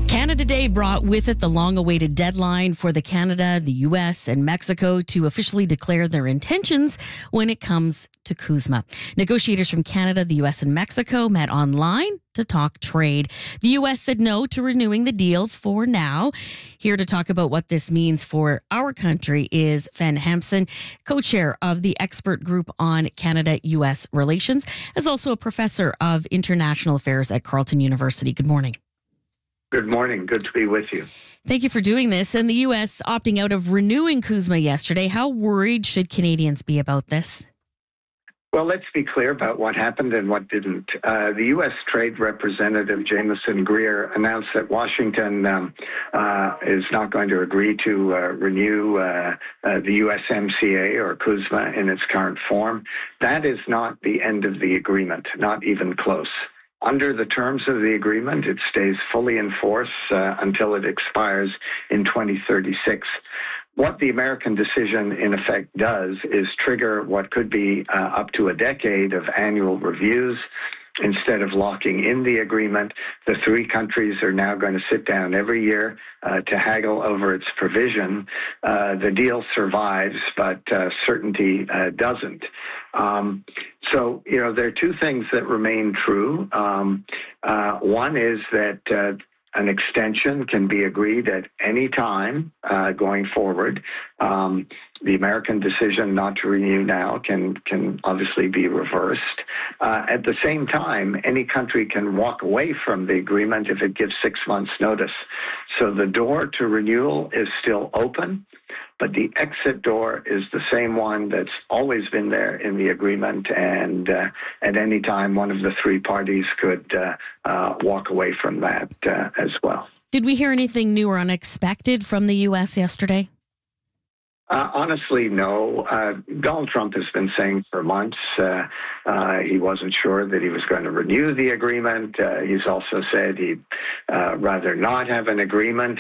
Canada Day brought with it the long-awaited deadline for Canada, the U.S., and Mexico to officially declare their intentions when it comes to CUSMA. Negotiators from Canada, the U.S., and Mexico met online to talk trade. The U.S. said no to renewing the deal for now. Here to talk about what this means for our country is Fen Hampson, co-chair of the expert group on Canada-U.S. relations, as also a professor of international affairs at Carleton University. Good morning. Good morning. Good to be with you. Thank you for doing this. And the U.S. opting out of renewing CUSMA yesterday. How worried should Canadians be about this? Well, let's be clear about what happened and what didn't. The U.S. Trade Representative Jameson Greer announced that Washington is not going to agree to renew the USMCA or CUSMA in its current form. That is not the end of the agreement, not even close. Under the terms of the agreement, it stays fully in force until it expires in 2036. What the American decision, in effect, does is trigger what could be up to a decade of annual reviews. Instead of locking in the agreement, the three countries are now going to sit down every year to haggle over its provision. The deal survives, but certainty doesn't. So, there are two things that remain true. One is that an extension can be agreed at any time going forward. The American decision not to renew now can obviously be reversed. At the same time, any country can walk away from the agreement if it gives 6 months' notice. So the door to renewal is still open, but the exit door is the same one that's always been there in the agreement, and at any time, one of the three parties could walk away from that as well. Did we hear anything new or unexpected from the U.S. yesterday? Honestly, no. Donald Trump has been saying for months he wasn't sure that he was going to renew the agreement. He's also said he'd rather not have an agreement.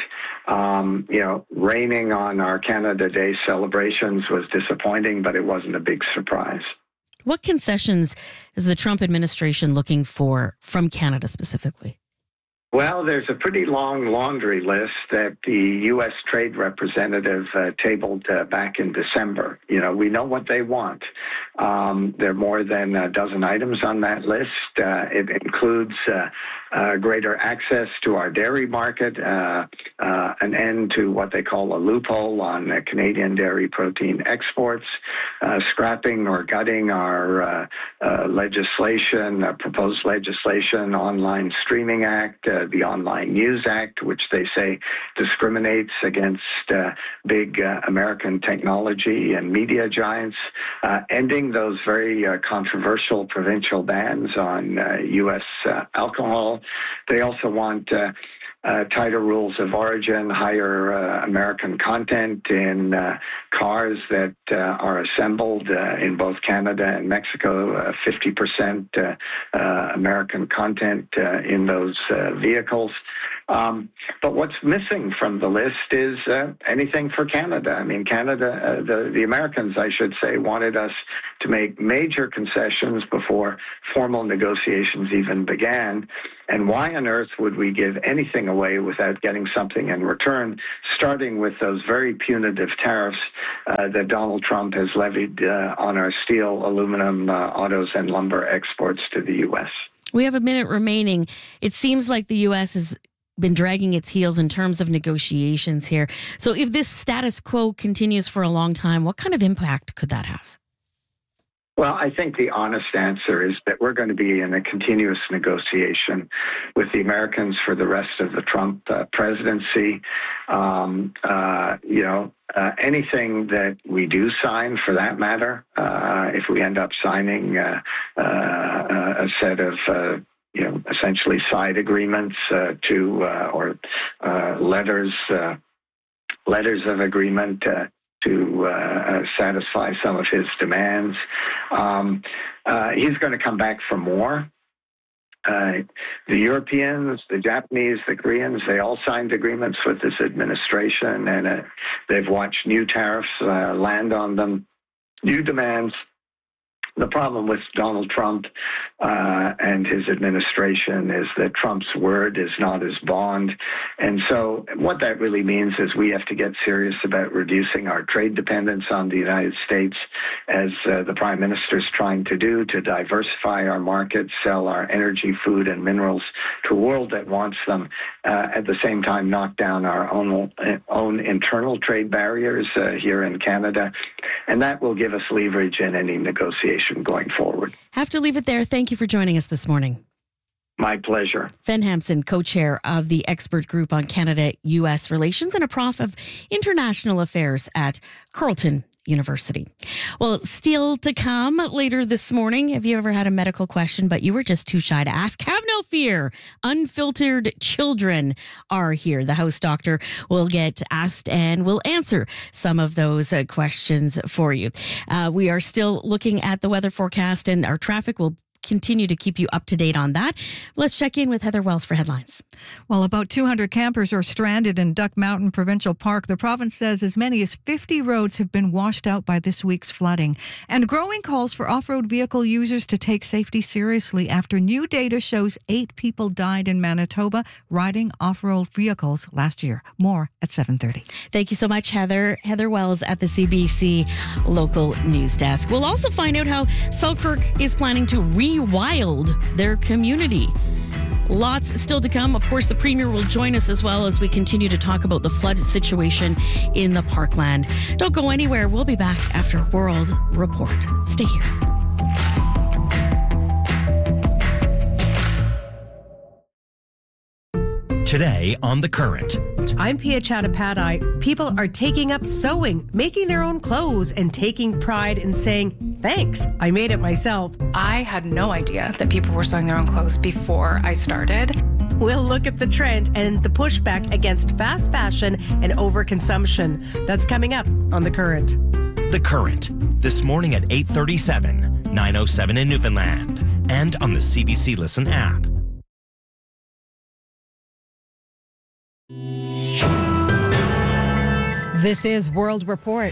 Raining on our Canada Day celebrations was disappointing, but it wasn't a big surprise. What concessions is the Trump administration looking for from Canada specifically? Well, there's a pretty long laundry list that the U.S. Trade Representative tabled back in December. We know what they want. There are more than a dozen items on that list. It includes greater access to our dairy market, an end to what they call a loophole on Canadian dairy protein exports, scrapping or gutting our proposed legislation, Online Streaming Act, the Online News Act, which they say discriminates against big American technology and media giants, ending those very controversial provincial bans on U.S. alcohol. They also want tighter rules of origin, higher American content in cars that are assembled in both Canada and Mexico, 50% American content in those vehicles. But what's missing from the list is anything for Canada. I mean, Canada, the Americans, I should say, wanted us to make major concessions before formal negotiations even began. And why on earth would we give anything away without getting something in return, starting with those very punitive tariffs that Donald Trump has levied on our steel, aluminum, autos, and lumber exports to the U.S.? We have a minute remaining. It seems like the U.S. has been dragging its heels in terms of negotiations here. So if this status quo continues for a long time, what kind of impact could that have? Well, I think the honest answer is that we're going to be in a continuous negotiation with the Americans for the rest of the Trump presidency. Anything that we do sign, for that matter, if we end up signing a set of essentially side agreements or letters of agreement to satisfy some of his demands. He's going to come back for more. The Europeans, the Japanese, the Koreans, they all signed agreements with this administration, and they've watched new tariffs land on them, new demands The problem with Donald Trump and his administration is that Trump's word is not his bond. And so what that really means is we have to get serious about reducing our trade dependence on the United States, as the Prime Minister is trying to do, to diversify our markets, sell our energy, food, and minerals to a world that wants them, at the same time knock down our own internal trade barriers here in Canada. And that will give us leverage in any negotiation going forward. Have to leave it there. Thank you for joining us this morning. My pleasure. Fen Hampson, co-chair of the expert group on Canada-U.S. relations and a prof of international affairs at Carleton University. Well, still to come later this morning. Have you ever had a medical question, but you were just too shy to ask? Have no fear. Unfiltered Children are here. The house doctor will get asked and will answer some of those questions for you. We are still looking at the weather forecast, and our traffic will continue to keep you up to date on that. Let's check in with Heather Wells for headlines. Well, about 200 campers are stranded in Duck Mountain Provincial Park. The province says as many as 50 roads have been washed out by this week's flooding. And growing calls for off-road vehicle users to take safety seriously after new data shows 8 people died in Manitoba riding off-road vehicles last year. More at 7:30. Thank you so much, Heather. Heather Wells at the CBC local news desk. We'll also find out how Selkirk is planning to rewild their community. Lots still to come. Of course, the Premier will join us as well as we continue to talk about the flood situation in the Parkland. Don't go anywhere. We'll be back after World Report. Stay here. Today on The Current. I'm Pia Chattopadhyay. People are taking up sewing, making their own clothes, and taking pride in saying, thanks, I made it myself. I had no idea that people were sewing their own clothes before I started. We'll look at the trend and the pushback against fast fashion and overconsumption. That's coming up on The Current. The Current, this morning at 8:37, 9:07 in Newfoundland, and on the CBC Listen app. This is World Report.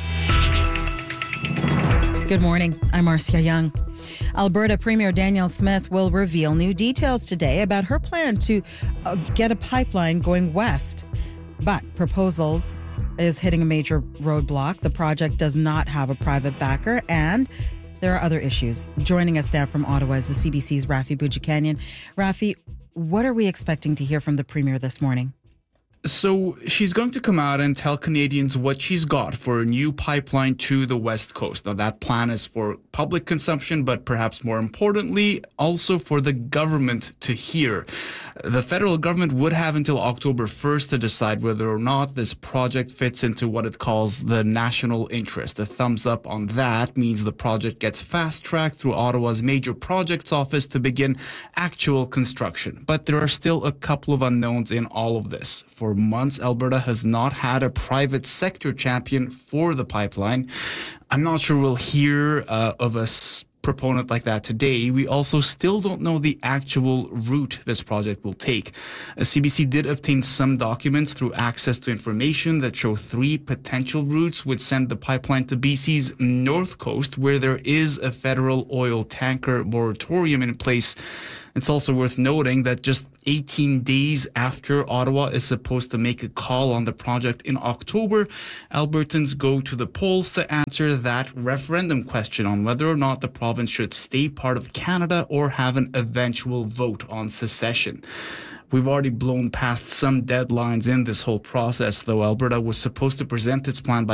Good morning. I'm Marcia Young. Alberta Premier Danielle Smith will reveal new details today about her plan to get a pipeline going west. But proposals is hitting a major roadblock. The project does not have a private backer, and there are other issues. Joining us now from Ottawa is the CBC's Rafi Boudjikanian. Rafi, what are we expecting to hear from the Premier this morning? So she's going to come out and tell Canadians what she's got for a new pipeline to the West Coast. Now, that plan is for public consumption, but perhaps more importantly, also for the government to hear. The federal government would have until October 1st to decide whether or not this project fits into what it calls the national interest. A thumbs up on that means the project gets fast-tracked through Ottawa's major projects office to begin actual construction. But there are still a couple of unknowns in all of this. For months, Alberta has not had a private sector champion for the pipeline. I'm not sure we'll hear of a proponent like that today. We also still don't know the actual route this project will take. CBC did obtain some documents through Access to Information that show 3 potential routes would send the pipeline to BC's north coast, where there is a federal oil tanker moratorium in place. It's also worth noting that just 18 days after Ottawa is supposed to make a call on the project in October, Albertans go to the polls to answer that referendum question on whether or not the province should stay part of Canada or have an eventual vote on secession. We've already blown past some deadlines in this whole process, though. Alberta was supposed to present its plan by